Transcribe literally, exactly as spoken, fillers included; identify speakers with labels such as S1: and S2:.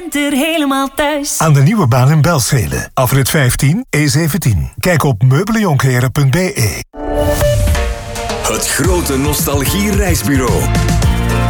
S1: Er helemaal thuis.
S2: Aan de nieuwe baan in Belschelen. Afrit vijftien, E zeventien. Kijk op meubeljonkheren punt be.
S3: Het grote nostalgie reisbureau.